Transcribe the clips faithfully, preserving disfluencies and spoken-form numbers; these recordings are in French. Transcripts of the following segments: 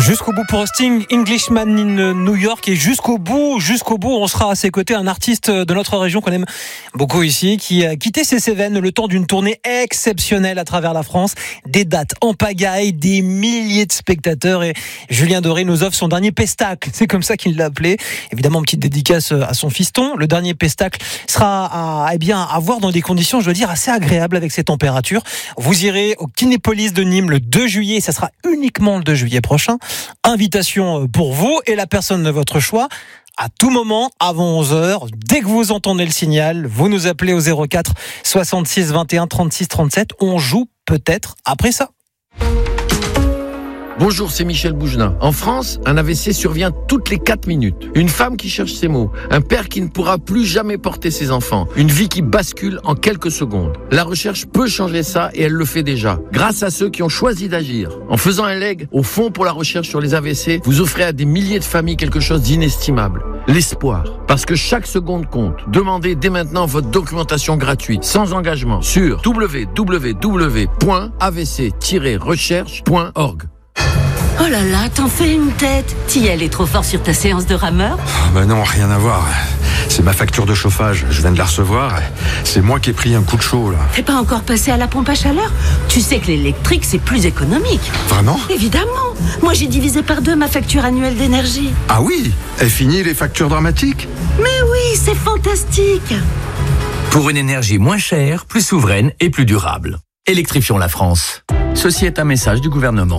Jusqu'au bout pour Sting, Englishman in New York, et jusqu'au bout, jusqu'au bout, on sera à ses côtés, un artiste de notre région qu'on aime beaucoup ici, qui a quitté ses Cévennes le temps d'une tournée exceptionnelle à travers la France, des dates en pagaille, des milliers de spectateurs, et Julien Doré nous offre son dernier pestacle, c'est comme ça qu'il l'a appelé. Évidemment, petite dédicace à son fiston. Le dernier pestacle sera à, eh bien, à voir dans des conditions, je veux dire, assez agréables avec ces températures. Vous irez au Kinépolis de Nîmes le deux juillet, ça sera uniquement le deux juillet prochain. Invitation pour vous et la personne de votre choix. À tout moment, avant onze heures, dès que vous entendez le signal, vous nous appelez au zéro quatre soixante-six vingt et un trente-six trente-sept. On joue peut-être après ça. Bonjour, c'est Michel Bougenin. En France, un A V C survient toutes les quatre minutes. Une femme qui cherche ses mots. Un père qui ne pourra plus jamais porter ses enfants. Une vie qui bascule en quelques secondes. La recherche peut changer ça et elle le fait déjà. Grâce à ceux qui ont choisi d'agir. En faisant un leg au Fonds pour la recherche sur les A V C, vous offrez à des milliers de familles quelque chose d'inestimable. L'espoir. Parce que chaque seconde compte. Demandez dès maintenant votre documentation gratuite, sans engagement, sur w w w point a v c tiret recherche point org. Oh là là, t'en fais une tête. T'y allais trop fort sur ta séance de rameur ? Oh bah non, rien à voir. C'est ma facture de chauffage, je viens de la recevoir. C'est moi qui ai pris un coup de chaud là. T'es pas encore passé à la pompe à chaleur ? Tu sais que l'électrique c'est plus économique. Vraiment ? Évidemment. Moi j'ai divisé par deux ma facture annuelle d'énergie. Ah oui ? Est fini les factures dramatiques ? Mais oui, c'est fantastique. Pour une énergie moins chère, plus souveraine et plus durable. Électrifions la France. Ceci est un message du gouvernement.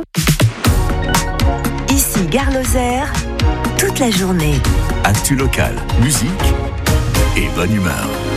Ici Gare Lozère, toute la journée. Actu local, musique et bonne humeur.